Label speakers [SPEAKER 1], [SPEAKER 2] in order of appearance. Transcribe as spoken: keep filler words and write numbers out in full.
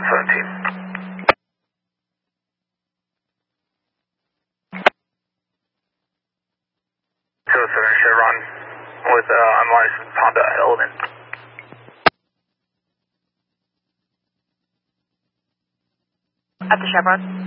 [SPEAKER 1] one seventeen. two oh seven Chevron with uh, unlicensed Honda Element.
[SPEAKER 2] At the Chevron.